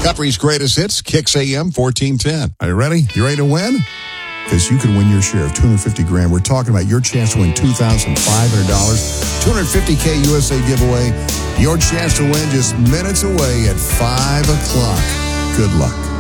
Country's greatest hits, Kicks AM 1410. Are you ready? You ready to win? Because you could win your share of $250,000. We're talking about your chance to win $2,500, $250K USA giveaway. Your chance to win just minutes away at 5 o'clock. Good luck.